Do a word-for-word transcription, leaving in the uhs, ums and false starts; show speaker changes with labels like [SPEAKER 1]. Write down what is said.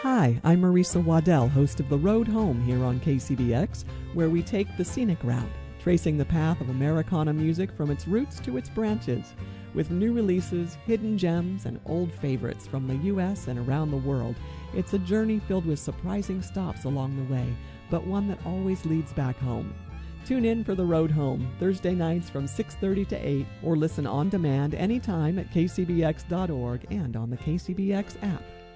[SPEAKER 1] Hi, I'm Marisa Waddell, host of The Road Home here on K C B X, where we take the scenic route, tracing the path of Americana music from its roots to its branches, with new releases, hidden gems, and old favorites from the U S and around the world. It's a journey filled with surprising stops along the way, but one that always leads back home. Tune in for The Road Home, Thursday nights from six thirty to eight, or listen on demand anytime at k c b x dot org and on the K C B X app.